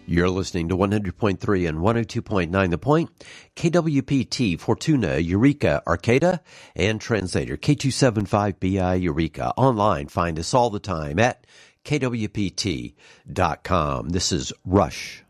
You're listening to 100.3 and 102.9 The Point, KWPT, Fortuna, Eureka, Arcata, and translator K275BI Eureka. Online, find us all the time at kwpt.com. This is Rush.